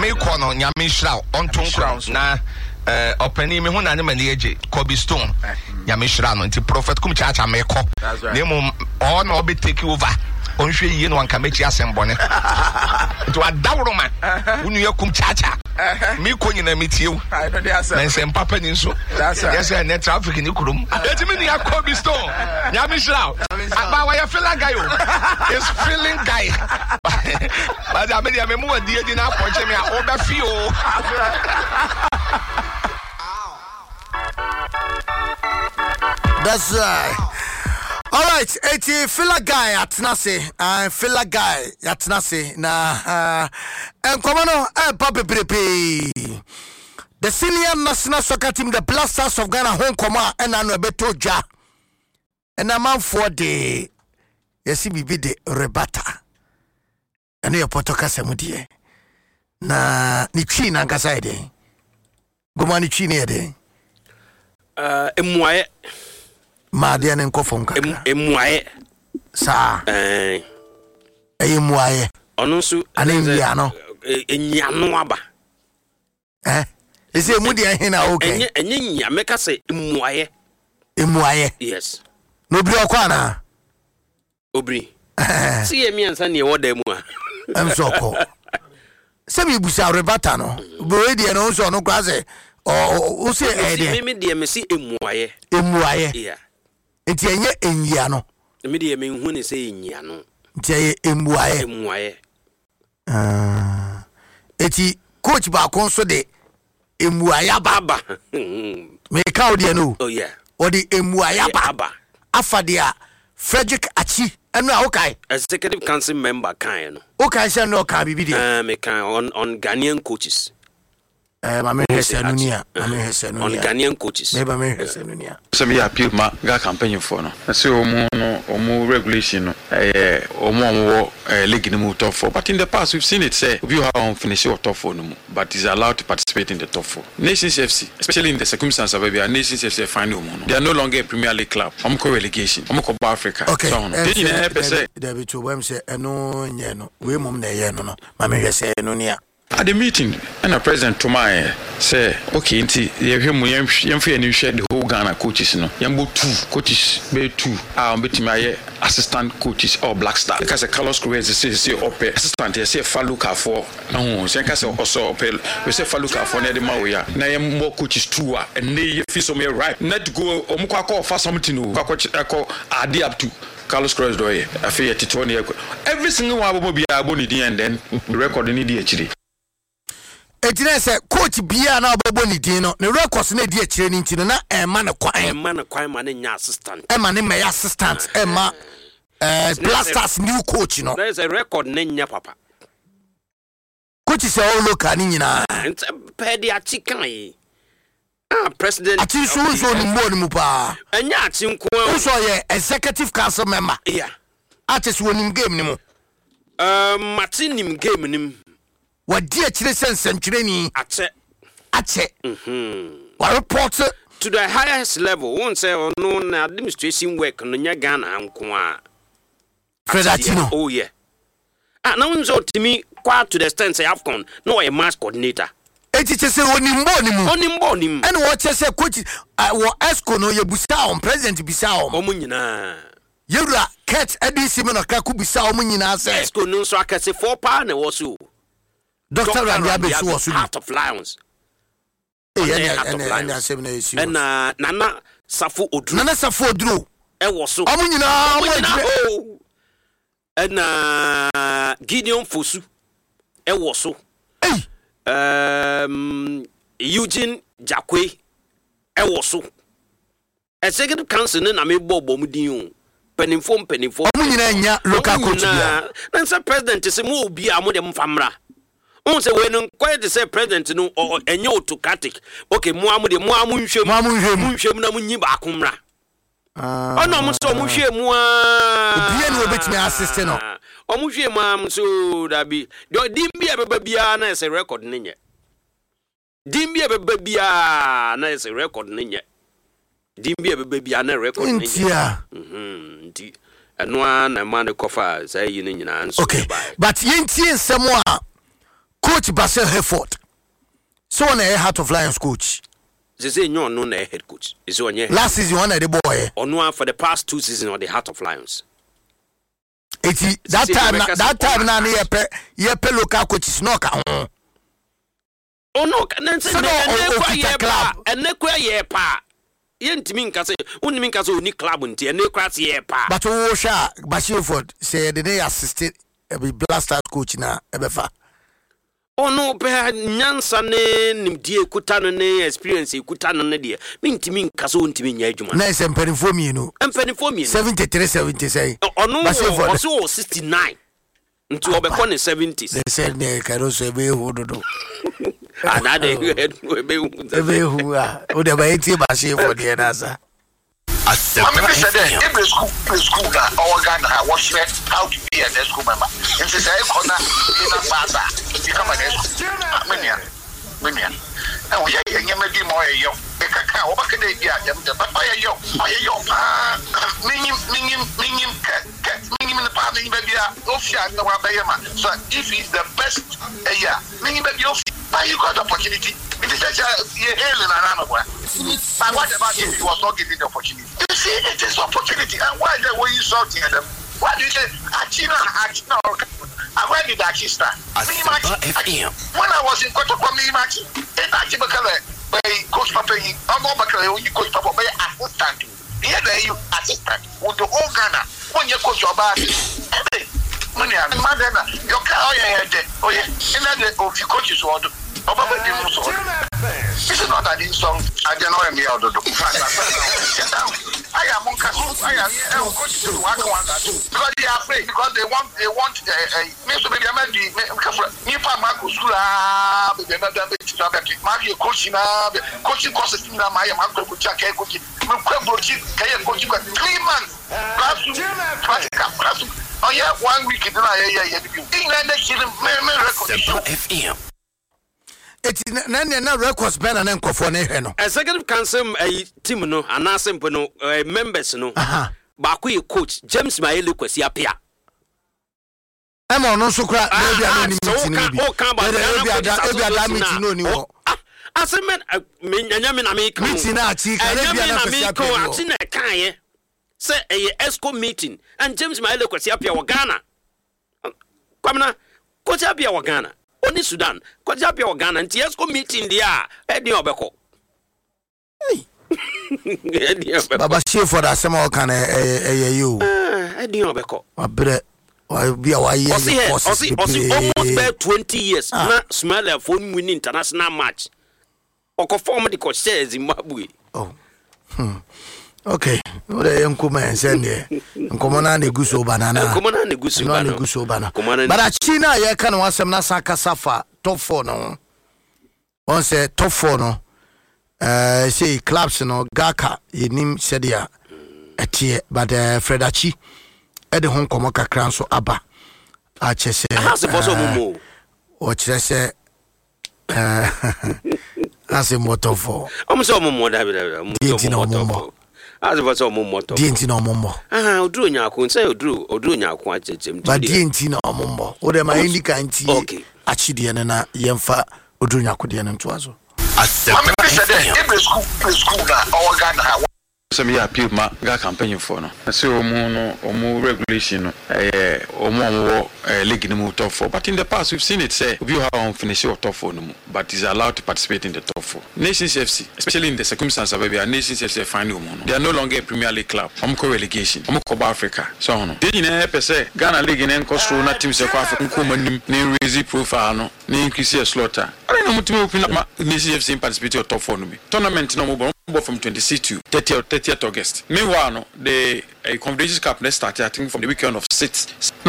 me kono nyame hira on tonkro na opani me ho na mani eje Kobe Stone nyame hira no nti prophet kum chacha me ko nemu all no be take over on hwe yie no anka mechi asembone to adawroma unu yakum chacha me ko nyina metie na nsem papa ni nso yes na traffic ni kurum etimi ni Kobe Stone nyame hira aba wa ya feel guy is feeling guy but I mean me mu die di na aponche me a obefi o. That's right. All right, eti filler guy atnase, filler guy atnase na enkomano papa pepe. The senior national soccer team, the Blasters of Ghana, home koma ena no beto ja. Ena man for the yesi bibi de rebata. Eno yo potoka semudie. Na ni chi na nkasa ede. Goma ni chi ni ede. Emwaye Madia nkofo nkaka. Emwaye sa emwaye ono nso anenwia no enyano aba ese emudi ahina okay enye nya meka se emwaye yes no bri okwana obri si emi ansa ne woda mu a emsoko se bi busa rebata no bro die no so no kwase o se ede me die me si emwaye yeah enti enye enwia no me die me hu ne se enyia no enti emwaye eti coach ba kon so de emwaye baba me ka odi no oh yeah odi emwaye baba afadia Frederick Achi enu a okay executive council member kan no okay say no ka bibi de me kan on Ghanaian coaches mame hesenunia on Ghanaian coaches mame hesenunia so me appeal ma ga campaign for no say omo regulation no omo league no top 4 but in the past we've seen it say we have on finish top 4 no but is allowed to participate in the top 4 Nations FC especially in the circumstances of where Nations FC final no they are no longer a Premier League club omo relegation omo ko Africa so no dey na pese dey be to wem say eno nye no we mum na ye no mame hesenunia. At the meeting, and the president to my say, okay, the whole Ghana coaches, no, Yambo 2 coaches, be 2, bet my assistant coaches or Black Star. Because the Carlos Cruz say assistant, say Faluka for no, say also we say Faluka for near the Mawia. Now more coaches 2 and they feel so me right. Not to go Omukako for something no, Adi up to Carlos Cruz doye. I feel it 20 every single one will be abonidi and then record in the HD. Etine se coach bia na obebo ni din no ne records na di akire ni ntino na ema ne kwan ma ne nya assistant ema ne me assistant ema Blasters new coach no there is a record ne nya papa coach se o local ni nyina pe dia chikan president ati so ni mo ni mu pa enya ati nko so ye executive council member yeah ati so ni game ni mu Martin nim game nim wadi akire sensentwire ni ache wa report to the highest level won't say no na administration work no nya Ghana nko a Fredatino oh yeah na unzo timi kwa to the extent say Afcon no a match coordinator etiche se onimbo ni ene wo chese coach wo esco no ye busa on president bisa on omunyina yewura cat edisi me no ka ku bisa omunyina se esco no so akase 4 pa na wo so Dr. Randy Abesu was Heart of Lions. And Nana Safu Odro. E was so. And Gideon Fosu. E was so. Eugene Jakwe. E was so. Executive Council na me bobo mudin. Penifom. Omunyina nya local coach bia. Na say president say mo obi a mo dem famra. On say when quite to say president no or enye autocratic. Okay, mo nhwem na munyi ba akomra. Ono mo so mo hwe mu a. Bia no obetimi assist no. O mo hwe am so da bi. Do dimbia beba bia na say record nenye. Dimbia beba bia na say record nenye. Dimbia beba bia na record nenye. Ntia. Nti eno na man kofa say yin nyina nso. Okay. But yentie nsemo a Coach Basil Herford. So on a Heart of Lions coach. They say no head coach. Is on last season one of the boy. On one for the past 2 seasons on the Heart of Lions. That time now yepe local coaches no ka. Oh no, and say yepa. Yentimi nka say unimi nka say oni club nti ene kwase yepa. But wo sha Basil Herford say they assisted be Blasters coach na ebefa. Oh no, be nyansa ne nimdie kuta no ne experience kuta no ne de. Mintimi nka so ntimi nya adwuma. Na ese mpanifo mi no. 73 70 say. Oh no, also 69. Nti obekọ ne 70s. They said ne karo so be hu dodo. Anade be hu o de ba enti Basil Herford de na sa. I'm said every school that Ghana was how to be a school member. And she said, "Corner in a baza, become a school." Minion. And we are maybe more young. The cacao, what can they be at them? But I am young. Minim the party, maybe Ocean, no Bayama. So if he's the best, minim why you got the opportunity? It is such a hailing and but what about if he was not given the opportunity? You see, it is opportunity. And why the way you shouting at them? Why do you say, Achina, and where did Achi start? When I was in Kotoko, Mimachi, and Achi Bakale, by Coach Papa, I'm not Bakale, you Coach Papa, by assistant. Here they you assistant with the whole Ghana. When you coach your body, money and mother, your car, oh yeah, and then if you coaches want to. This is not an insult. I don't know me out of the I am on I am coaches to work on that because they are afraid because they want maybe I'm new Marcus Mario coaching courses in my uncle coaching 3 months. Oh yeah, 1 week in FM. It's na records ben and nkofo na ehwe no executive council team no anasempo no members no ba ko coach James Maele kwasi apia no so kra na bia no ni meeting ni bia meeting no ni wo asemen nyanya me na me kan meeting na achi ka na bia na kwasi apia ati na kan ye say ESCO meeting and James Maele kwasi apia wo Ghana kwamna kwasi apia wo Ghana Oni Sudan, kwa japi wa Ghana, nti ESCO meeting dia, edi obeko. Edi obeko. Baba Herford asema wakana you. Edi obeko. Wabre, wabia wa ye. Osi almost bare 20 years. Na Somalia for winning international match. Oko form the coach says Zimbabwe. Oh. Okay. Ode yenkuma sende. Nkomona ne guso banana. Nkomona ne guso bana. But China ye kan wasem na saka safa top 4 no. On say top 4 no. Say clubs no Gaka yenim sedia etie but Fredachi e de hon komo kakra so aba. A chese. Ase boso mumu. O chese ase motofo. Omso mumu da. As was a moto. Dintino Mombo. Odru Nyakun say Odru Nyakun achechem. But Dintino Mombo. O de ma indika nti. Okay. Achidi na yemfa Odru Nyakudian ntwazo. Every school na our Ghana. Some year appeal ma ga campaign for no. So omo regulation no omo league no top 4. But in the past we've seen it say you have on finish your top 4 no, but is allowed to participate in the top 4. Nations FC, especially in the circumstances where Nations FC final no. They are no longer a Premier League club. Omo relegation. Omo Copa Africa. So no. They in per se Ghana league in control na teams e kwa African common na raise profile no, na increase slaughter. I don't know to open up Nations FC participate in top 4 no. Tournament no mo from 26 to 30th August. Meanwhile, no, the Confederations Cup started, I think, from the weekend of 6th. No,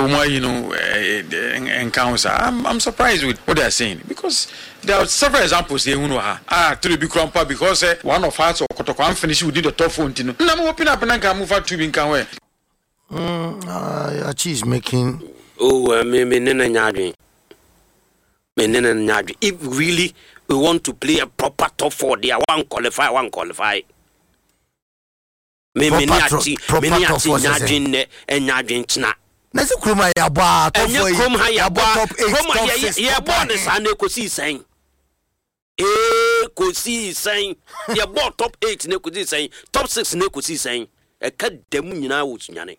encounters. I'm surprised with what they are saying because there are several examples here. To the big grandpa because one of us or Kotoko finished within the top 4. No, open up and can move out to Binkawe. She's making. Oh, me if really we want to play a proper top 4, they are one qualify. Many nyadwin china na se kroma ya boa top 4 krom ha ya boa top 8 krom top 6 ya boa ne sa na ekosi sen kosi sen ya boa top 8 na ekosi sen top 6 na ekosi sen e ka dem nyina wo sunyane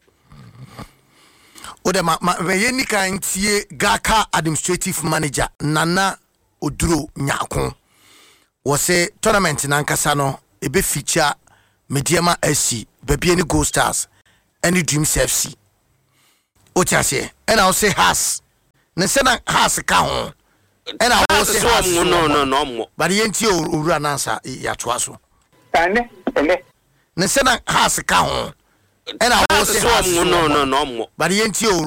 o de ma ye ni kan tie Gaka administrative manager Nana Oduro Nyakon wo se tournament na nkasa no e be feature Mediama SC baby any Gold Stars any Dreams FC o tia se and I say has na se na has ka ho and I will say has no but ye ntie owura nansa ya toa so ane na se na has ka ho and I will say has no but ye ntie